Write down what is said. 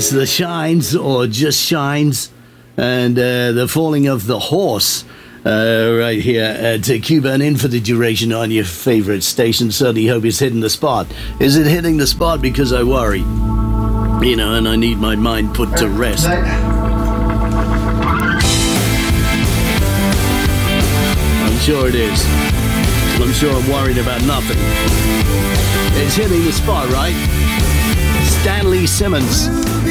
Yes, the shines or just shines, and the falling of the horse. Right here at Cuba and in for the duration on your favorite station. Certainly hope it's hitting the spot. Is it hitting the spot? Because I worry, you know, and I need my mind put to rest. I'm sure it is. I'm sure I'm worried about nothing. It's hitting the spot, right? Stanley Simmons.